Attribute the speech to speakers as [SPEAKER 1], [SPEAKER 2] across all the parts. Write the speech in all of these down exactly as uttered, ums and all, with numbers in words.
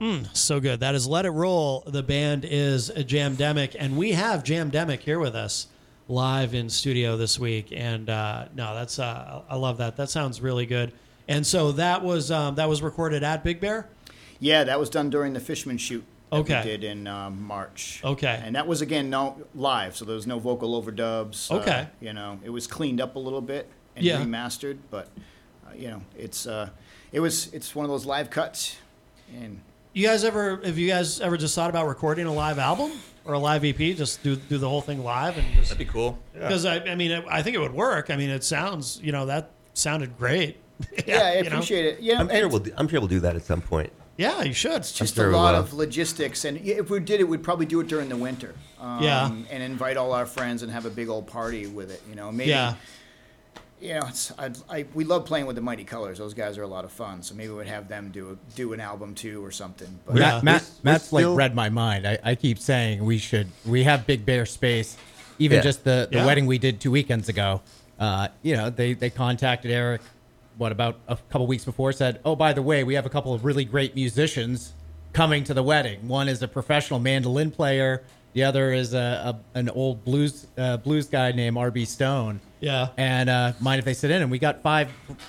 [SPEAKER 1] Mm, so good. That is Let It Roll. The band is Jamdemic, and we have Jamdemic here with us live in studio this week. And uh, no, that's uh, I love that. That sounds really good. And so that was um, that was recorded at Big Bear?
[SPEAKER 2] Yeah, that was done during the Fishman shoot that
[SPEAKER 1] okay.
[SPEAKER 2] we did in um, March.
[SPEAKER 1] Okay.
[SPEAKER 2] And that was, again, no live, so there was no vocal overdubs.
[SPEAKER 1] Okay.
[SPEAKER 2] Uh, you know, it was cleaned up a little bit and
[SPEAKER 1] yeah.
[SPEAKER 2] remastered, but, uh, you know, it's uh, it was it's one of those live cuts. And
[SPEAKER 1] you guys ever, have you guys ever just thought about recording a live album or a live E P? Just do do the whole thing live? And just,
[SPEAKER 3] that'd be cool.
[SPEAKER 1] Because, yeah. I, I mean, it, I think it would work. I mean, it sounds, you know, that sounded great.
[SPEAKER 2] yeah, yeah, I appreciate
[SPEAKER 1] know?
[SPEAKER 2] it. Yeah,
[SPEAKER 4] I'm sure we'll do, I'm sure we'll do that at some point.
[SPEAKER 1] Yeah, you should.
[SPEAKER 2] It's just
[SPEAKER 4] sure
[SPEAKER 2] a lot
[SPEAKER 4] will.
[SPEAKER 2] of logistics, and if we did it, we'd probably do it during the winter. Um,
[SPEAKER 1] yeah.
[SPEAKER 2] And invite all our friends and have a big old party with it. You know, maybe.
[SPEAKER 1] Yeah.
[SPEAKER 2] You know, it's, I, I, we love playing with the Mighty Colors. Those guys are a lot of fun. So maybe we'd have them do a, do an album too or something. But
[SPEAKER 1] Yeah.
[SPEAKER 5] Matt, Matt,
[SPEAKER 4] We're
[SPEAKER 5] Matt's
[SPEAKER 4] still-
[SPEAKER 5] like read my mind. I, I keep saying we should. We have Big Bear Space. Even
[SPEAKER 4] Yeah.
[SPEAKER 5] just the, the
[SPEAKER 1] Yeah.
[SPEAKER 5] wedding we did two weekends ago. Uh, you know, they they contacted Eric. What about a couple weeks before? Said, oh, by the way, we have a couple of really great musicians coming to the wedding. One is a professional mandolin player. The other is a, a an old blues uh, blues guy named R B Stone.
[SPEAKER 1] Yeah.
[SPEAKER 5] And uh, mind if they sit in? And we got five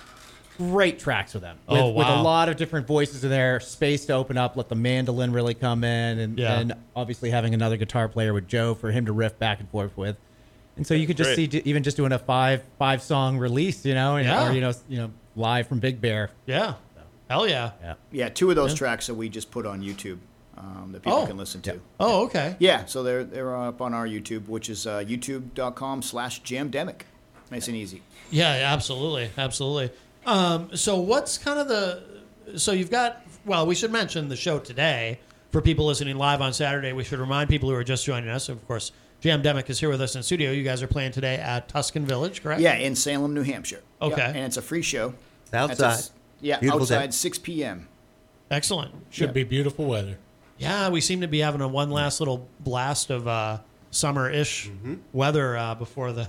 [SPEAKER 5] great tracks with them. With,
[SPEAKER 1] Oh,
[SPEAKER 5] with
[SPEAKER 1] wow.
[SPEAKER 5] a lot of different voices in there, space to open up, let the mandolin really come in, and,
[SPEAKER 1] Yeah.
[SPEAKER 5] and obviously having another guitar player with Joe for him to riff back and forth with. And so you could just
[SPEAKER 3] Great.
[SPEAKER 5] see even just doing a five five song release, you know, and,
[SPEAKER 1] Yeah.
[SPEAKER 5] or you know, you know, live from Big Bear.
[SPEAKER 1] Yeah. Hell yeah.
[SPEAKER 5] Yeah.
[SPEAKER 2] yeah, two of those
[SPEAKER 1] Yeah.
[SPEAKER 2] tracks that we just put on YouTube um, that people
[SPEAKER 1] Oh.
[SPEAKER 2] can listen to.
[SPEAKER 1] Oh, okay.
[SPEAKER 2] Yeah, so they're they're up on our YouTube, which is uh, youtube.com slash jamdemic. Nice and easy.
[SPEAKER 1] Yeah, absolutely. Absolutely. Um, so what's kind of the, so you've got, well, we should mention the show today for people listening live on Saturday. We should remind people who are just joining us. Of course, Jamdemic is here with us in studio. You guys are playing today at Tuscan Village, correct?
[SPEAKER 2] Yeah, in Salem, New Hampshire.
[SPEAKER 1] Okay.
[SPEAKER 2] Yeah, and it's a free show.
[SPEAKER 4] Outside.
[SPEAKER 2] That's a- yeah,
[SPEAKER 4] Beautiful
[SPEAKER 2] outside,
[SPEAKER 4] day.
[SPEAKER 2] six p.m.
[SPEAKER 1] Excellent.
[SPEAKER 6] Should be beautiful weather.
[SPEAKER 1] Yeah, we seem to be having a one last little blast of uh, summer-ish
[SPEAKER 4] Mm-hmm.
[SPEAKER 1] weather uh, before the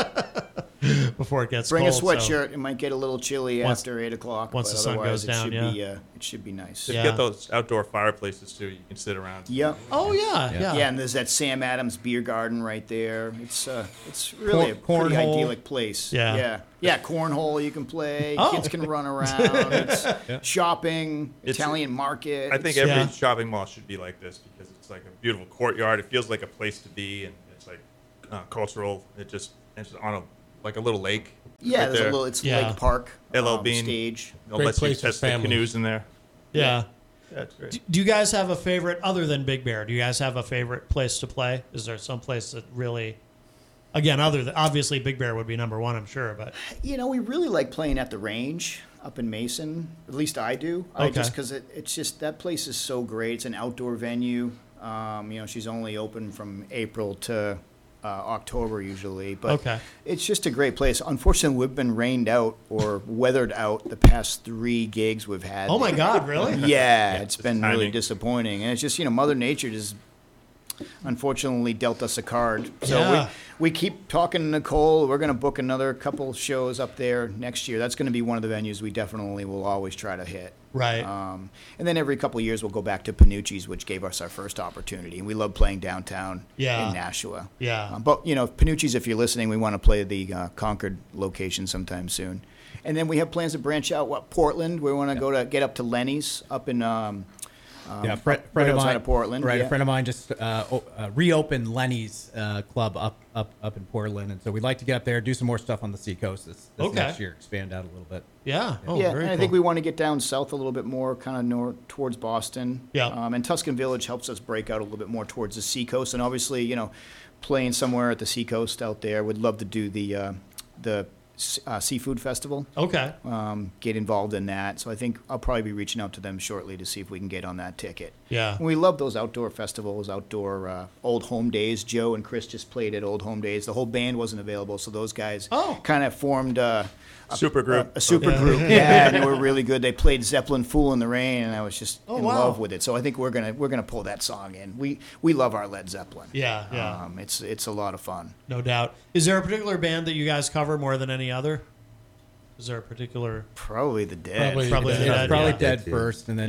[SPEAKER 1] before it gets
[SPEAKER 2] Bring
[SPEAKER 1] cold.
[SPEAKER 2] a
[SPEAKER 1] so-
[SPEAKER 2] sweatshirt. It might get a little chilly
[SPEAKER 1] Once-
[SPEAKER 2] after eight o'clock.
[SPEAKER 1] once
[SPEAKER 2] but
[SPEAKER 1] the sun
[SPEAKER 2] otherwise
[SPEAKER 1] goes down,
[SPEAKER 2] it should
[SPEAKER 1] yeah.
[SPEAKER 2] Be, uh, it should be nice.
[SPEAKER 3] Just
[SPEAKER 1] Yeah.
[SPEAKER 3] get those outdoor fireplaces too. You can sit around.
[SPEAKER 2] Yep.
[SPEAKER 1] Oh yeah, yeah.
[SPEAKER 2] Yeah, and there's that Sam Adams beer garden right there. It's uh, it's really
[SPEAKER 5] Corn-
[SPEAKER 2] a pretty
[SPEAKER 5] cornhole.
[SPEAKER 2] idyllic place.
[SPEAKER 1] Yeah.
[SPEAKER 2] yeah, yeah. Cornhole you can play.
[SPEAKER 1] Oh.
[SPEAKER 2] Kids can run around. It's shopping,
[SPEAKER 3] It's-
[SPEAKER 2] Italian market.
[SPEAKER 3] I think
[SPEAKER 2] It's-
[SPEAKER 3] every
[SPEAKER 1] Yeah.
[SPEAKER 3] shopping mall should be like this because it's like a beautiful courtyard. It feels like a place to be, and it's like uh, cultural. It just it's on a like a little lake.
[SPEAKER 2] yeah,
[SPEAKER 3] right
[SPEAKER 2] there's
[SPEAKER 3] there.
[SPEAKER 2] a little. It's
[SPEAKER 1] Yeah.
[SPEAKER 2] Lake Park.
[SPEAKER 3] L L
[SPEAKER 2] um,
[SPEAKER 3] Bean.
[SPEAKER 2] stage.
[SPEAKER 3] They'll
[SPEAKER 6] Great
[SPEAKER 3] let you
[SPEAKER 6] place for
[SPEAKER 3] test the
[SPEAKER 6] families.
[SPEAKER 3] canoes in there.
[SPEAKER 1] yeah.
[SPEAKER 3] Yeah, it's great.
[SPEAKER 1] Do, do you guys have a favorite other than Big Bear? Do you guys have a favorite place to play? Is there some place that really, again, other than obviously Big Bear would be number one, I'm sure, but
[SPEAKER 2] You know, we really like playing at the range up in Mason. At least I do. I
[SPEAKER 1] Okay.
[SPEAKER 2] just because it, it's just that place is so great. It's an outdoor venue. Um, you know, she's only open from April to uh, October usually, but
[SPEAKER 1] Okay.
[SPEAKER 2] it's just a great place. Unfortunately, we've been rained out or weathered out the past three gigs we've had.
[SPEAKER 1] oh my God, really?
[SPEAKER 2] Yeah, it's been really
[SPEAKER 3] timing.
[SPEAKER 2] disappointing, and it's just you know Mother Nature just unfortunately dealt us a card. So
[SPEAKER 1] Yeah.
[SPEAKER 2] we, we keep talking to Nicole. We're going to book another couple shows up there next year. That's going to be one of the venues we definitely will always try to hit.
[SPEAKER 1] Right.
[SPEAKER 2] Um, and then every couple of years we'll go back to Panucci's, which gave us our first opportunity. And we love playing downtown
[SPEAKER 1] Yeah.
[SPEAKER 2] in Nashua.
[SPEAKER 1] Yeah.
[SPEAKER 2] Um, but you know, Panucci's, if you're listening, we want to play the uh, Concord location sometime soon. And then we have plans to branch out. What Portland? We want to go to get up to Lenny's up in. Um, um,
[SPEAKER 5] Yeah, friend,
[SPEAKER 2] right
[SPEAKER 5] friend of
[SPEAKER 2] outside
[SPEAKER 5] mine,
[SPEAKER 2] of Portland.
[SPEAKER 5] Right,
[SPEAKER 2] yeah.
[SPEAKER 5] a friend of mine just uh, o- uh, reopened Lenny's uh, club up, up, up in Portland, and so we'd like to get up there, do some more stuff on the Seacoast this, this
[SPEAKER 1] Okay.
[SPEAKER 5] next year, expand out a little bit.
[SPEAKER 1] Yeah. Oh,
[SPEAKER 2] yeah,
[SPEAKER 1] very
[SPEAKER 2] and I
[SPEAKER 1] cool.
[SPEAKER 2] think we want to get down south a little bit more, kind of north towards Boston.
[SPEAKER 1] Yeah.
[SPEAKER 2] Um, and Tuscan Village helps us break out a little bit more towards the seacoast, and obviously, you know, playing somewhere at the seacoast out there. Would love to do the uh, the uh, seafood festival.
[SPEAKER 1] Okay.
[SPEAKER 2] Um, get involved in that. So I think I'll probably be reaching out to them shortly to see if we can get on that ticket.
[SPEAKER 1] Yeah.
[SPEAKER 2] And we love those outdoor festivals, outdoor uh, Old Home Days. Joe and Chris just played at Old Home Days. The whole band wasn't available, so those guys
[SPEAKER 1] Oh.
[SPEAKER 2] kind of formed uh, a
[SPEAKER 3] Super group.
[SPEAKER 2] A, a super
[SPEAKER 1] Yeah.
[SPEAKER 2] group, yeah, and they were really good. They played Zeppelin "Fool in the Rain," and I was just
[SPEAKER 1] Oh,
[SPEAKER 2] in
[SPEAKER 1] wow.
[SPEAKER 2] love with it. So I think we're gonna we're gonna pull that song in. We we love our Led Zeppelin.
[SPEAKER 1] Yeah, yeah.
[SPEAKER 2] Um, it's it's a lot of fun.
[SPEAKER 1] No doubt. Is there a particular band that you guys cover more than any other? Is there a particular?
[SPEAKER 2] Probably the Dead.
[SPEAKER 6] Probably-
[SPEAKER 1] Probably
[SPEAKER 6] Dead.
[SPEAKER 1] the
[SPEAKER 5] Yeah,
[SPEAKER 1] Dead,
[SPEAKER 5] probably
[SPEAKER 1] yeah.
[SPEAKER 5] Dead
[SPEAKER 4] Too.
[SPEAKER 5] first, and then
[SPEAKER 1] Yeah.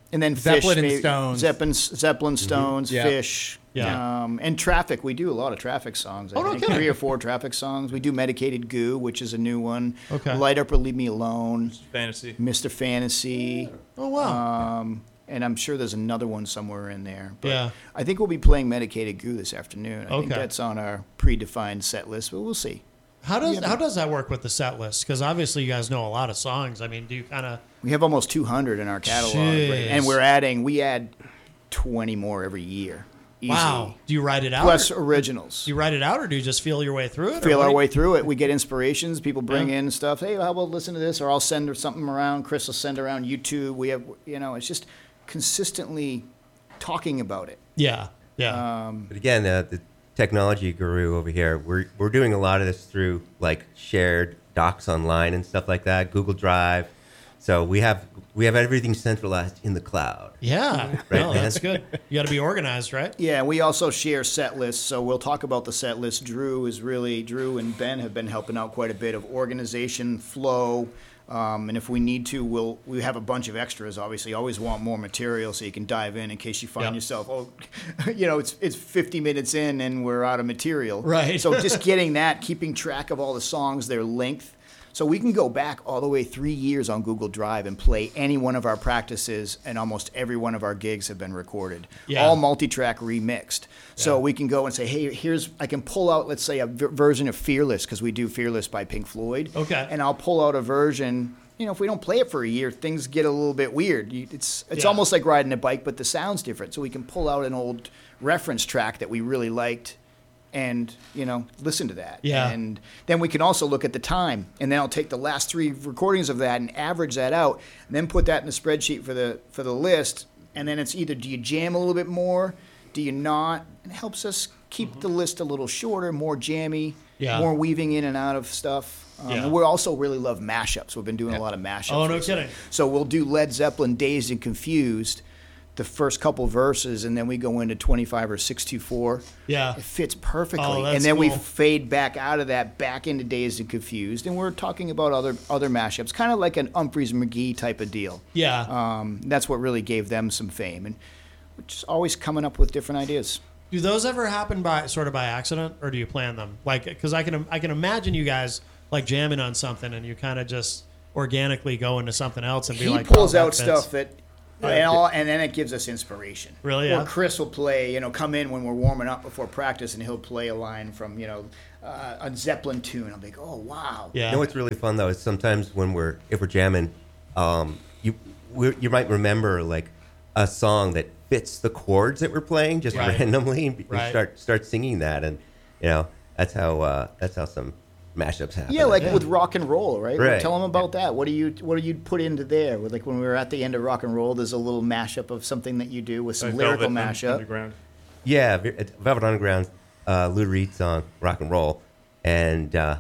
[SPEAKER 2] And then
[SPEAKER 5] Zeppelin
[SPEAKER 2] Fish,
[SPEAKER 5] and
[SPEAKER 2] maybe-
[SPEAKER 5] Stones.
[SPEAKER 2] Zeppelin, Zeppelin Stones,
[SPEAKER 5] Yeah.
[SPEAKER 2] Fish.
[SPEAKER 1] Yeah.
[SPEAKER 2] Um, and Traffic. We do a lot of Traffic songs. I
[SPEAKER 1] Oh, no
[SPEAKER 2] think
[SPEAKER 1] kidding.
[SPEAKER 2] three or four Traffic songs. We do Medicated Goo, which is a new one.
[SPEAKER 1] Okay.
[SPEAKER 2] Light Up or Leave Me Alone.
[SPEAKER 3] Fantasy.
[SPEAKER 2] Mister Fantasy.
[SPEAKER 1] Oh wow.
[SPEAKER 2] Um, and I'm sure there's another one somewhere in there. But
[SPEAKER 1] Yeah.
[SPEAKER 2] I think we'll be playing Medicated Goo this afternoon. I think
[SPEAKER 1] Okay.
[SPEAKER 2] that's on our predefined set list, but we'll see.
[SPEAKER 1] How does
[SPEAKER 2] yeah,
[SPEAKER 1] how
[SPEAKER 2] but-
[SPEAKER 1] does that work with the set list? Because obviously you guys know a lot of songs. I mean, do you kind of
[SPEAKER 2] We have almost two hundred in our catalog,
[SPEAKER 1] Jeez.
[SPEAKER 2] right? And we're adding, we add twenty more every year. Easy.
[SPEAKER 1] wow? Do you write it out?
[SPEAKER 2] Plus
[SPEAKER 1] or,
[SPEAKER 2] originals.
[SPEAKER 1] do you write it out, or do you just feel your way through it? or
[SPEAKER 2] Feel
[SPEAKER 1] what
[SPEAKER 2] our
[SPEAKER 1] do you-
[SPEAKER 2] way through it. We get inspirations. People bring
[SPEAKER 1] Yeah.
[SPEAKER 2] in stuff. Hey, how about listen to this? Or I'll send something around. Chris will send around YouTube. We have, you know, it's just consistently talking about it.
[SPEAKER 1] Yeah, yeah,
[SPEAKER 2] Um,
[SPEAKER 4] But again, uh, the technology guru over here, we're we're doing a lot of this through like shared docs online and stuff like that, Google Drive. So we have we have everything centralized in the cloud.
[SPEAKER 1] yeah.
[SPEAKER 4] Right,
[SPEAKER 1] no,
[SPEAKER 4] man.
[SPEAKER 1] that's good. You got to be organized, right?
[SPEAKER 2] Yeah, we also share set lists, so we'll talk about the set list. Drew is really Drew and Ben have been helping out quite a bit of organization, flow, um, and if we need to, we'll we have a bunch of extras. Obviously, always want more material so you can dive in in case you find
[SPEAKER 1] Yep.
[SPEAKER 2] yourself, oh, you know, it's it's fifty minutes in and we're out of material.
[SPEAKER 1] Right.
[SPEAKER 2] So just getting that, keeping track of all the songs, their length. So we can go back all the way three years on Google Drive and play any one of our practices, and almost every one of our gigs have been recorded.
[SPEAKER 1] Yeah.
[SPEAKER 2] All multi-track remixed. So
[SPEAKER 1] Yeah.
[SPEAKER 2] we can go and say, hey, here's, I can pull out, let's say, a v- version of Fearless, because we do Fearless by Pink Floyd.
[SPEAKER 1] Okay.
[SPEAKER 2] And I'll pull out a version, you know, if we don't play it for a year, things get a little bit weird. You, it's it's
[SPEAKER 1] Yeah.
[SPEAKER 2] almost like riding a bike, but the sound's different. So we can pull out an old reference track that we really liked and, you know, listen to that.
[SPEAKER 1] Yeah.
[SPEAKER 2] And then we can also look at the time, and then I'll take the last three recordings of that and average that out, and then put that in the spreadsheet for the for the list. And then it's either do you jam a little bit more, do you not? It helps us keep the list a little shorter, more jammy,
[SPEAKER 1] Yeah.
[SPEAKER 2] more weaving in and out of stuff. Um,
[SPEAKER 1] Yeah.
[SPEAKER 2] And we also really love mashups. We've been doing a lot of mashups.
[SPEAKER 1] Oh, no
[SPEAKER 2] recently.
[SPEAKER 1] kidding.
[SPEAKER 2] So we'll do Led Zeppelin, Dazed and Confused, the first couple verses, and then we go into twenty-five or six two four.
[SPEAKER 1] Yeah.
[SPEAKER 2] It fits perfectly.
[SPEAKER 1] Oh, that's
[SPEAKER 2] and then we
[SPEAKER 1] cool.
[SPEAKER 2] fade back out of that, back into Dazed and Confused, and we're talking about other other mashups, kind of like an Humphreys McGee type of deal.
[SPEAKER 1] Yeah.
[SPEAKER 2] Um, that's what really gave them some fame, and we're just always coming up with different ideas.
[SPEAKER 1] Do those ever happen by sort of by accident, or do you plan them? Like, because I can I can imagine you guys like jamming on something, and you kind of just organically go into something else and be
[SPEAKER 2] He
[SPEAKER 1] like,
[SPEAKER 2] pulls
[SPEAKER 1] oh, that
[SPEAKER 2] out
[SPEAKER 1] fits.
[SPEAKER 2] stuff that, and, all, and then it gives us inspiration.
[SPEAKER 1] Really, yeah?
[SPEAKER 2] Or Chris will play, you know, come in when we're warming up before practice, and he'll play a line from, you know, uh, a Zeppelin tune. I'm like, oh wow.
[SPEAKER 1] Yeah.
[SPEAKER 4] You know what's really fun though is sometimes when we're if we're jamming, um, you we you might remember like a song that fits the chords that we're playing just
[SPEAKER 1] Right.
[SPEAKER 4] randomly, and
[SPEAKER 1] Right.
[SPEAKER 4] start start singing that, and you know that's how uh, that's how some mashups happen.
[SPEAKER 2] Yeah, like
[SPEAKER 1] Yeah.
[SPEAKER 2] with rock and roll, right?
[SPEAKER 4] Right.
[SPEAKER 2] Tell them about that. What do you what do you put into there? With, like when we were at the end of rock and roll, there's a little mashup of something that you do with some
[SPEAKER 3] Like
[SPEAKER 2] lyrical
[SPEAKER 3] Velvet Un-
[SPEAKER 2] mashup.
[SPEAKER 3] Underground.
[SPEAKER 4] Yeah, Ve- it's Velvet Underground, uh, Lou Reed song, rock and roll, and uh,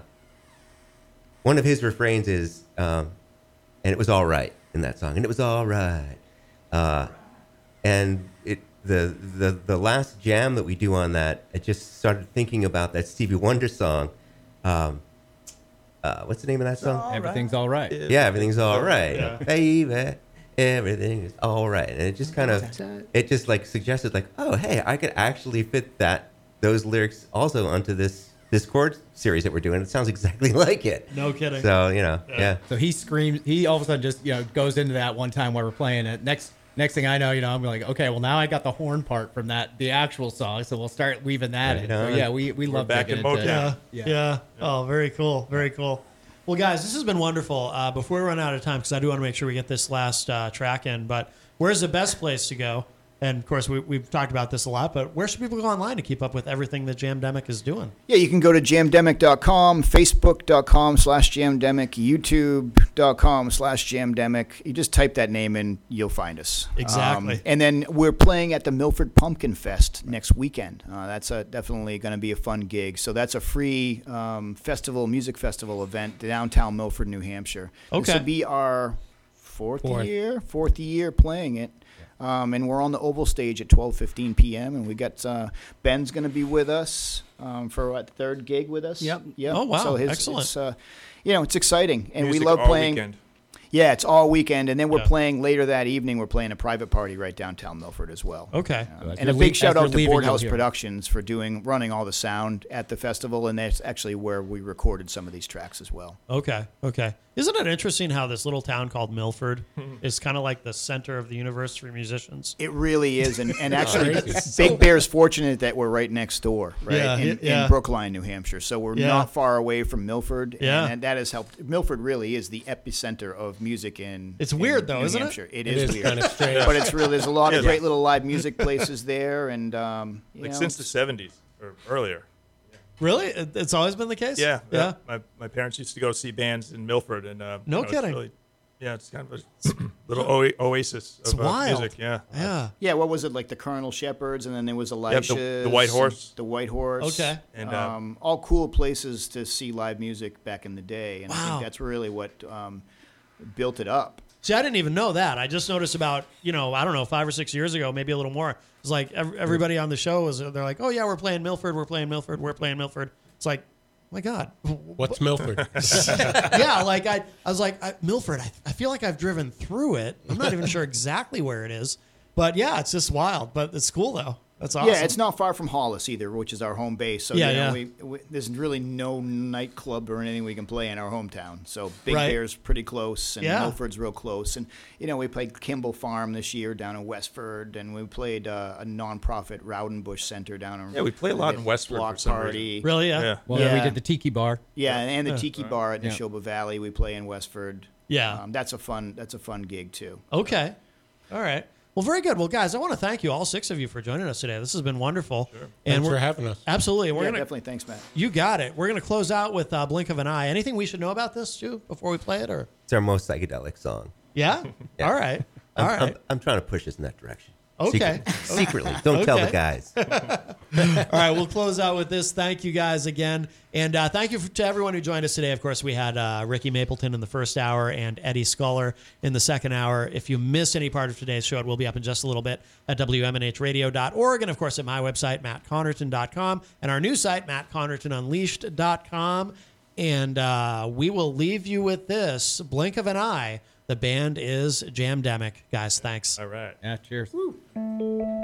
[SPEAKER 4] one of his refrains is, um, "And it was all right" in that song, and it was all right, uh, and it the the the last jam that we do on that, I just started thinking about that Stevie Wonder song. Um, uh, what's the name of that song?
[SPEAKER 5] Everything's all right.
[SPEAKER 4] Yeah, everything's all right,
[SPEAKER 1] Yeah.
[SPEAKER 4] baby. Everything is all right, and it just kind of, it just like suggested like, oh, hey, I could actually fit that those lyrics also onto this this chord series that we're doing. It sounds exactly like it.
[SPEAKER 1] No kidding.
[SPEAKER 4] So you know,
[SPEAKER 1] Yeah.
[SPEAKER 4] yeah,
[SPEAKER 5] So he screams. He all of a sudden just you know goes into that one time while we're playing it. Next next thing I know, you know, I'm like, okay, well now I got the horn part from that the actual song, so we'll start weaving that
[SPEAKER 4] Right
[SPEAKER 5] in. So
[SPEAKER 4] on.
[SPEAKER 5] yeah, we we love
[SPEAKER 3] back
[SPEAKER 5] digging
[SPEAKER 3] in
[SPEAKER 5] into-
[SPEAKER 3] Motown.
[SPEAKER 1] Yeah,
[SPEAKER 5] Yeah.
[SPEAKER 1] yeah. Oh, very cool. Very cool. Well, guys, this has been wonderful. Uh, before we run out of time, because I do want to make sure we get this last uh, track in, but where's the best place to go? And of course, we, we've talked about this a lot, but where should people go online to keep up with everything that Jamdemic is doing?
[SPEAKER 2] Yeah, you can go to jamdemic dot com, facebook dot com slash jamdemic, youtube dot com slash jamdemic. You just type that name in, you'll find us.
[SPEAKER 1] Exactly.
[SPEAKER 2] Um, and then we're playing at the Milford Pumpkin Fest next weekend. Uh, that's a, definitely going to be a fun gig. So that's a free um, festival, music festival event, downtown Milford, New Hampshire. This
[SPEAKER 1] Okay.
[SPEAKER 2] will be our fourth,
[SPEAKER 1] Fourth.
[SPEAKER 2] year, fourth year playing it. Um, and we're on the Oval Stage at twelve fifteen p.m. And we got uh, Ben's going to be with us um, for what third gig with us.
[SPEAKER 1] Yep.
[SPEAKER 2] Yep.
[SPEAKER 1] Oh, wow.
[SPEAKER 2] So his,
[SPEAKER 1] Excellent.
[SPEAKER 2] It's, uh, you know, it's exciting, and
[SPEAKER 3] Music
[SPEAKER 2] we love
[SPEAKER 3] all
[SPEAKER 2] playing.
[SPEAKER 3] weekend.
[SPEAKER 2] Yeah, it's all weekend, and then we're
[SPEAKER 1] Yeah.
[SPEAKER 2] playing later that evening. We're playing a private party right downtown Milford as well.
[SPEAKER 1] Okay.
[SPEAKER 5] As
[SPEAKER 2] And a
[SPEAKER 5] you're
[SPEAKER 2] big
[SPEAKER 5] lea-
[SPEAKER 2] shout
[SPEAKER 5] as
[SPEAKER 2] out
[SPEAKER 5] you're
[SPEAKER 2] to
[SPEAKER 5] leaving,
[SPEAKER 2] Boardhouse
[SPEAKER 5] you'll hear.
[SPEAKER 2] Productions for doing running all the sound at the festival, and that's actually where we recorded some of these tracks as well.
[SPEAKER 1] Okay. Okay. Isn't it interesting how this little town called Milford is kind of like the center of the universe for musicians?
[SPEAKER 2] It really is, and, and actually,
[SPEAKER 5] crazy.
[SPEAKER 2] Big Bear's fortunate that we're right next door, right
[SPEAKER 1] Yeah,
[SPEAKER 2] in,
[SPEAKER 1] yeah.
[SPEAKER 2] in Brookline, New Hampshire. So we're
[SPEAKER 1] Yeah.
[SPEAKER 2] not far away from Milford,
[SPEAKER 1] Yeah.
[SPEAKER 2] and that has helped. Milford really is the epicenter of music in.
[SPEAKER 1] It's
[SPEAKER 2] in
[SPEAKER 1] weird, though,
[SPEAKER 2] New
[SPEAKER 1] isn't it?
[SPEAKER 2] Hampshire. It
[SPEAKER 6] It
[SPEAKER 2] is,
[SPEAKER 6] is
[SPEAKER 2] weird,
[SPEAKER 6] kind of strange.
[SPEAKER 2] but it's really there's a lot of
[SPEAKER 3] Yeah.
[SPEAKER 2] great little live music places there, and um, you
[SPEAKER 3] Like
[SPEAKER 2] know,
[SPEAKER 3] since the seventies or earlier.
[SPEAKER 1] Really? It- It's always been the case?
[SPEAKER 3] Yeah,
[SPEAKER 1] Yeah.
[SPEAKER 3] My, my parents used to go see bands in Milford, and uh,
[SPEAKER 1] No
[SPEAKER 3] you know, it's
[SPEAKER 1] kidding.
[SPEAKER 3] really- yeah, it's kind of a little oa- oasis
[SPEAKER 1] It's
[SPEAKER 3] of uh,
[SPEAKER 1] wild.
[SPEAKER 3] music. Yeah,
[SPEAKER 1] Yeah.
[SPEAKER 2] yeah, what was it like the Colonel Shepherds, and then there was
[SPEAKER 3] the-
[SPEAKER 2] Elisha's,
[SPEAKER 3] the White Horse.
[SPEAKER 2] the White Horse,
[SPEAKER 1] Okay.
[SPEAKER 3] And, uh,
[SPEAKER 2] um, all cool places to see live music back in the day, and I
[SPEAKER 1] Wow.
[SPEAKER 2] think that's really what um, built it up.
[SPEAKER 1] See, I didn't even know that. I just noticed about, you know, I don't know, five or six years ago, maybe a little more. It was like ev- everybody on the show was, they're like, oh, yeah, we're playing Milford, we're playing Milford, we're playing Milford. It's like, oh my God.
[SPEAKER 6] What's Milford?
[SPEAKER 1] Yeah, like I, I was like, I, Milford, I, I feel like I've driven through it. I'm not even sure exactly where it is. But yeah, it's just wild. But it's cool, though. That's awesome.
[SPEAKER 2] Yeah, it's not far from Hollis either, which is our home base. So
[SPEAKER 1] Yeah,
[SPEAKER 2] you know,
[SPEAKER 1] yeah.
[SPEAKER 2] We, we, there's really no nightclub or anything we can play in our hometown. So Big
[SPEAKER 1] Right.
[SPEAKER 2] Bear's pretty close, and
[SPEAKER 1] Yeah.
[SPEAKER 2] Milford's real close. And you know, we played Kimball Farm this year down in Westford, and we played uh, a nonprofit Rowdenbush Center down in
[SPEAKER 3] Yeah, we play a lot in Westford
[SPEAKER 2] Block
[SPEAKER 3] for some
[SPEAKER 2] Party.
[SPEAKER 1] Really, yeah.
[SPEAKER 3] Yeah.
[SPEAKER 5] Well,
[SPEAKER 2] Yeah.
[SPEAKER 5] we did the Tiki Bar.
[SPEAKER 2] Yeah, and the Tiki Bar at
[SPEAKER 5] Yeah.
[SPEAKER 2] Neshoba Valley, we play in Westford.
[SPEAKER 1] Yeah.
[SPEAKER 2] um, that's a fun. That's a fun gig too.
[SPEAKER 1] Okay. All right. Well, very good. Well, guys, I want to thank you, all six of you, for joining us today. This has been wonderful. Sure. And
[SPEAKER 6] Thanks
[SPEAKER 1] we're,
[SPEAKER 6] for having us.
[SPEAKER 1] Absolutely. We're
[SPEAKER 2] yeah,
[SPEAKER 1] gonna,
[SPEAKER 2] definitely. Thanks, Matt.
[SPEAKER 1] You got it. We're going to close out with uh, Blink of an Eye. Anything we should know about this, Stu, before we play it? Or
[SPEAKER 4] It's our most psychedelic song.
[SPEAKER 1] Yeah?
[SPEAKER 4] Yeah.
[SPEAKER 1] All right.
[SPEAKER 4] I'm,
[SPEAKER 1] All right.
[SPEAKER 4] I'm, I'm trying to push us in that direction.
[SPEAKER 1] Okay.
[SPEAKER 4] Secretly. Secretly. Don't tell
[SPEAKER 1] Okay.
[SPEAKER 4] the guys.
[SPEAKER 1] All right, we'll close out with this. Thank you guys again. And uh, thank you for, to everyone who joined us today. Of course, we had uh, Ricky Mapleton in the first hour and Eddie Sculler in the second hour. If you missed any part of today's show, it will be up in just a little bit at W M N H radio dot org. And, of course, at my website, matt connerton dot com, and our new site, matt connerton unleashed dot com. And uh, we will leave you with this, Blink of an Eye. The band is Jamdemic. Guys, thanks.
[SPEAKER 3] All right.
[SPEAKER 5] Yeah, cheers.